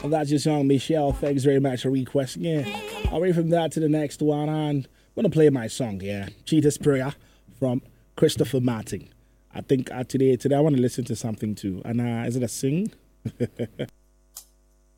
That's your song, Michelle. Thanks very much for requesting it. Away from that to the next one, and I'm gonna play my song. Yeah, Cheetah's Prayer from Christopher Martin. I think today I want to listen to something too. And is it a sing?